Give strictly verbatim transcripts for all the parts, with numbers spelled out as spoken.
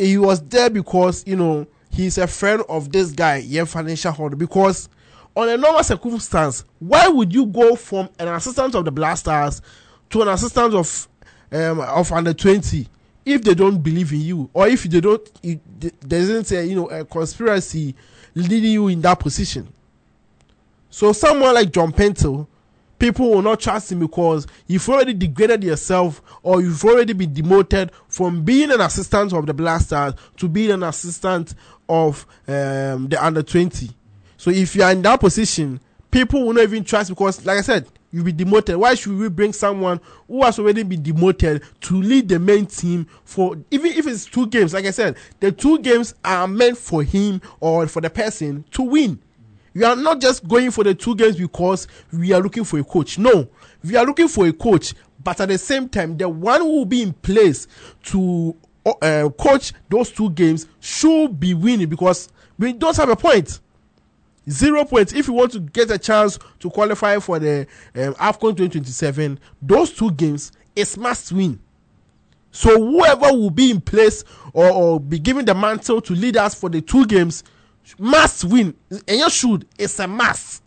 he was there because, you know, he's a friend of this guy, yeah, financial holder. Because on a normal circumstance, why would you go from an assistant of the Black Stars to an assistant of um, of under twenty if they don't believe in you, or if they don't, it, there isn't a, you know, a conspiracy leading you in that position? So someone like John Pentel, people will not trust him because you've already degraded yourself, or you've already been demoted from being an assistant of the Black Stars to being an assistant of um, the under twenty. So if you are in that position, people will not even trust, because, like I said, you'll be demoted. Why should we bring someone who has already been demoted to lead the main team for, even if it's two games? Like I said, the two games are meant for him or for the person to win. We are not just going for the two games because we are looking for a coach. No, we are looking for a coach, but at the same time, the one who will be in place to uh, coach those two games should be winning, because we don't have a point. Zero points. If you want to get a chance to qualify for the um, AFCON twenty twenty-seven, those two games is must win. So whoever will be in place or, or be given the mantle to lead us for the two games must win. And you should. It's a must.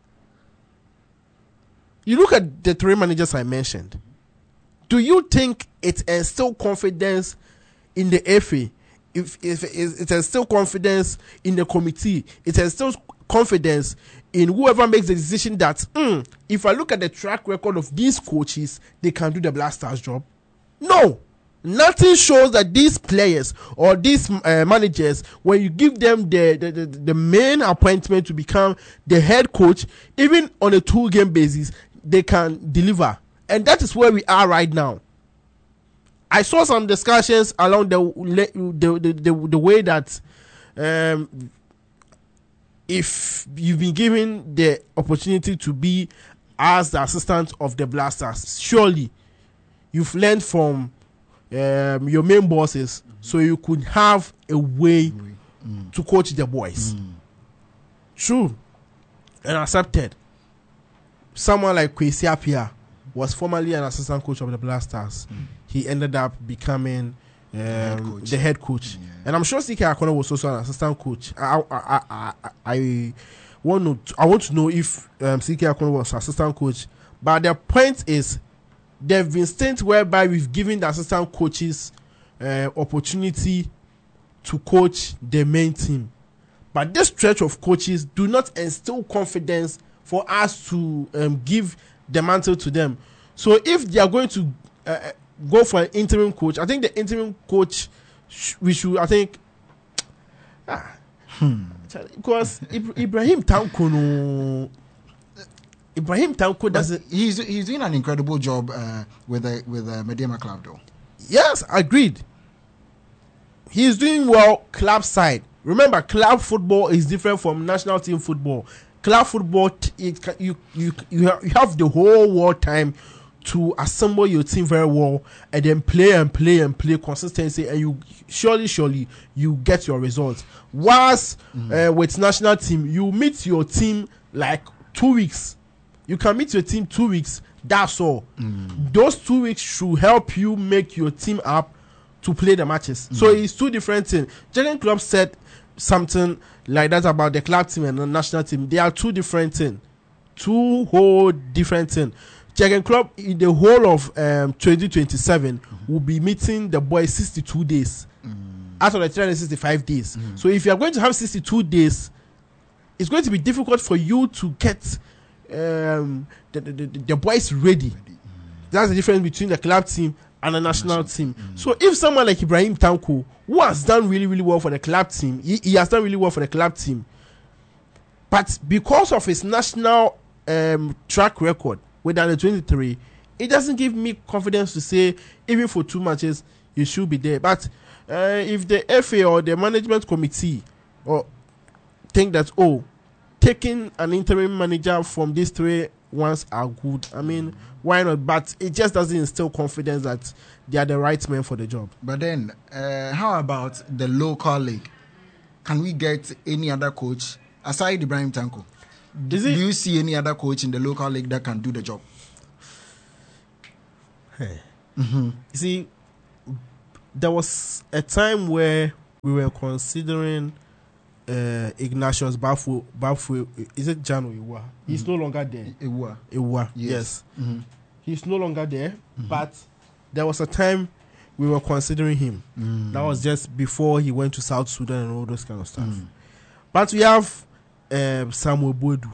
You look at the three managers I mentioned. Do you think it instills confidence in the F A? If, if it instills confidence in the committee, it instills confidence in whoever makes the decision that mm, if I look at the track record of these coaches, they can do the Black Stars job? No. Nothing shows that these players or these uh, managers, when you give them the, the, the, the main appointment to become the head coach, even on a two-game basis, they can deliver. And that is where we are right now. I saw some discussions along the the the, the, the way that um, if you've been given the opportunity to be as the assistant of the Black Stars, surely you've learned from um, your main bosses, mm-hmm. so you could have a way mm-hmm. to coach the boys. Mm-hmm. True and accepted. Someone like Kwesi Appiah was formerly an assistant coach of the Black Stars. Mm-hmm. He ended up becoming um, head the head coach, yeah. And I'm sure C K Akona was also an assistant coach. I I I, I, I want to I want to know if um, C K Akona was assistant coach. But the point is, there have been stints whereby we've given the assistant coaches uh, opportunity to coach the main team, but this stretch of coaches do not instill confidence for us to um, give the mantle to them. So if they are going to uh, go for an interim coach, I think the interim coach sh- we should I think ah, hmm. because Ibrahim Tanko no Ibrahim Tanko doesn't. He's he's doing an incredible job uh, with the with the Medema club, though. Yes, agreed. He's doing well club side. Remember, club football is different from national team football. Club football, it, you you you have the whole world time to assemble your team very well and then play and play and play consistency, and you surely surely you get your results. Whilst mm. uh, with national team, you meet your team like two weeks. You can meet your team two weeks. That's all. Mm. Those two weeks should help you make your team up to play the matches. Mm. So it's two different things. Jurgen Klopp said something like that about the club team and the national team. They are two different things. Two whole different things. Jurgen Klopp in the whole of um, twenty twenty-seven mm-hmm. will be meeting the boys sixty-two days mm. out of the three hundred sixty-five days. Mm. So if you are going to have sixty-two days, it's going to be difficult for you to get um, the, the, the, the boys ready. ready. Mm. That's the difference between the club team and the national, national team. Mm. So if someone like Ibrahim Tanko, who has done really, really well for the club team, he, he has done really well for the club team, but because of his national um, track record with under twenty-three, it doesn't give me confidence to say even for two matches you should be there. But uh, if the F A or the management committee or think that oh, taking an interim manager from these three ones are good, I mean, why not? But it just doesn't instill confidence that they are the right men for the job. But then, uh, how about the local league? Can we get any other coach aside Ibrahim Tanko? Do, do you see any other coach in the local league that can do the job? Hey. Mm-hmm. You see, there was a time where we were considering uh, Ignatius Bafu, Bafu, is it Jano Iwa? He's mm-hmm. no longer there. Iwa. Iwa, yes. yes. Mm-hmm. He's no longer there, mm-hmm. but there was a time we were considering him. Mm. That was just before he went to South Sudan and all those kind of stuff. Mm. But we have uh, Samuel Bodu.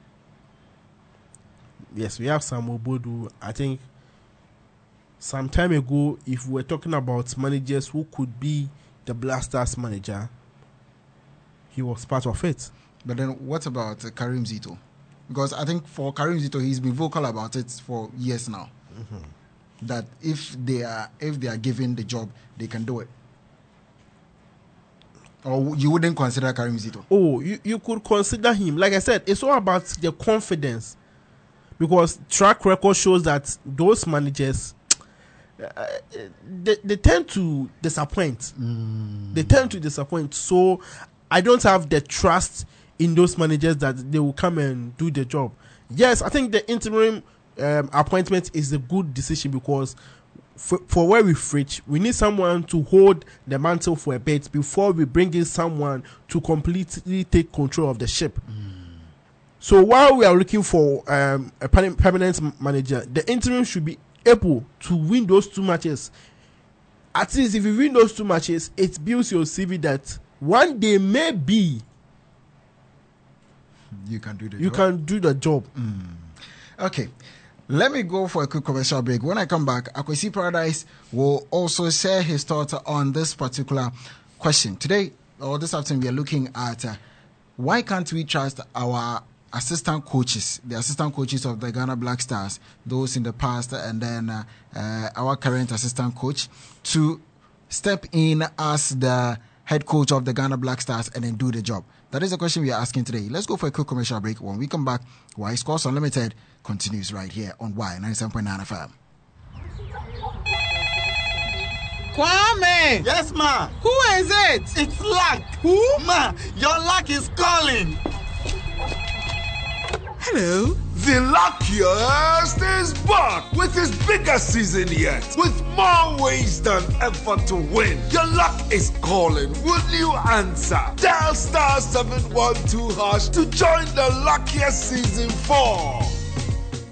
Yes, we have Samuel Bodu. I think some time ago, if we were talking about managers who could be the Black Stars manager, he was part of it. But then what about uh, Karim Zito? Because I think for Karim Zito, he's been vocal about it for years now. Mm-hmm. That if they are if they are given the job, they can do it. Or you wouldn't consider Karim Zito? Oh, you, you could consider him. Like I said, it's all about the confidence. Because track record shows that those managers, uh, they, they tend to disappoint. Mm. They tend to disappoint. So I don't have the trust in those managers that they will come and do the job. Yes, I think the interim um, appointment is a good decision because for, for where we've reached, we need someone to hold the mantle for a bit before we bring in someone to completely take control of the ship. Mm. So while we are looking for um, a permanent manager, the interim should be able to win those two matches. At least if you win those two matches, it builds your C V that one day maybe you can do the you job. can do the job. Mm. Okay, let me go for a quick commercial break. When I come back, Akwesi Paradise will also share his thoughts on this particular question. Today, or this afternoon, we are looking at uh, why can't we trust our assistant coaches, the assistant coaches of the Ghana Black Stars, those in the past, and then uh, uh, our current assistant coach, to step in as the head coach of the Ghana Black Stars and then do the job? That is the question we are asking today. Let's go for a quick commercial break. When we come back, Y Sports Unlimited continues right here on Y ninety-seven point nine F M. Kwame! Yes, ma. Who is it? It's Luck. Who? Ma, your luck is calling. Hello. The luckiest is back with his biggest season yet, with more ways than ever to win. Your luck is calling. Will you answer? Dial star seven one two hash to join the luckiest season four.